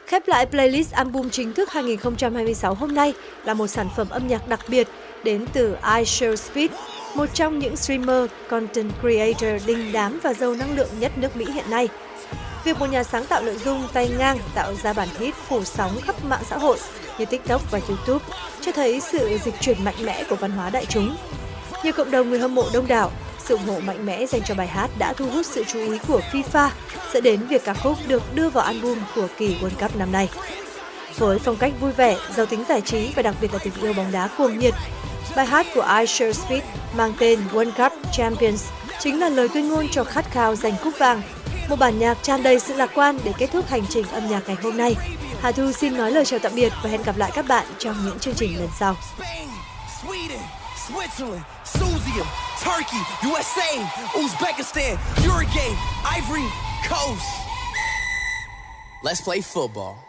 Khép lại playlist album chính thức 2026 hôm nay là một sản phẩm âm nhạc đặc biệt đến từ I Shall Speed, một trong những streamer, content creator đình đám và giàu năng lượng nhất nước Mỹ hiện nay. Việc một nhà sáng tạo nội dung tay ngang tạo ra bản hit phủ sóng khắp mạng xã hội như TikTok và YouTube cho thấy sự dịch chuyển mạnh mẽ của văn hóa đại chúng. Nhiều cộng đồng người hâm mộ đông đảo, sự ủng hộ mạnh mẽ dành cho bài hát đã thu hút sự chú ý của FIFA, dẫn đến việc ca khúc được đưa vào album của kỳ World Cup năm nay. Với phong cách vui vẻ, giàu tính giải trí và đặc biệt là tình yêu bóng đá cuồng nhiệt, bài hát của I Shall Speed mang tên World Cup Champions chính là lời tuyên ngôn cho khát khao giành cúp vàng. Một bản nhạc tràn đầy sự lạc quan để kết thúc hành trình âm nhạc ngày hôm nay. Hà Thu xin nói lời chào tạm biệt và hẹn gặp lại các bạn trong những chương trình lần sau. Switzerland, Susia, Turkey, USA, Uzbekistan, Uruguay, Ivory Coast. Let's play football.